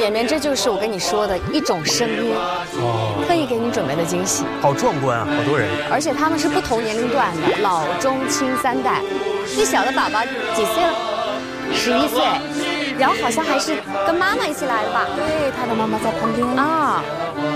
前面这就是我跟你说的一种声音，特意给你准备的惊喜。 好壮观啊，好多人。 而且他们是不同年龄段的，老中青3代。最小的宝宝几岁了？11岁，然后好像还是跟妈妈一起来的吧？对，他的妈妈在旁边啊。